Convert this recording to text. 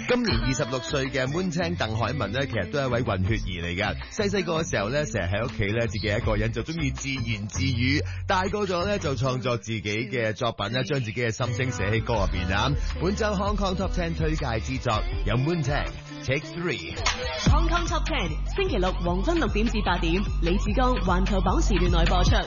今年26歲嘅 Moon Tang 鄧海文咧，其實都係一位混血兒嚟㗎。細個嘅時候咧，成日喺屋企咧，自己一個人就中意自言自語。大個咗咧，就創作自己嘅作品咧，將自己嘅心聲寫喺歌入邊啊。本周 Hong Kong Top 10推介之作有 Moon Tang Take 3。 Hong Kong Top 10星期六黃昏6點至8點，李志剛環球榜時段內播出。